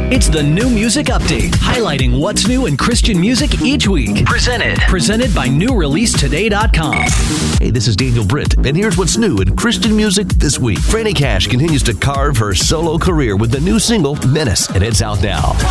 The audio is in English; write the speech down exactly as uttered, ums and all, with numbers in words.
It's the New Music Update, highlighting what's new in Christian music each week. Presented. Presented by new release today dot com. Hey, this is Daniel Britt, and here's what's new in Christian music this week. Franny Cash continues to carve her solo career with the new single, Menace, and it's out now.